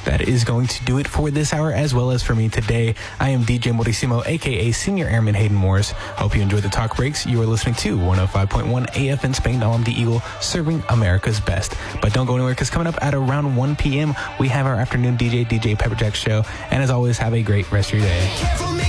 that is going to do it for this hour as well as for me today. I am DJ Morissimo, aka Senior Airman Hayden Morris. Hope you enjoyed the talk breaks. You are listening to 105.1 AF in Spain, I'm the Eagle, serving America's best. But don't go anywhere, because coming up at around 1 p.m., we have our afternoon DJ Pepperjack show. And as always, have a great rest of your day.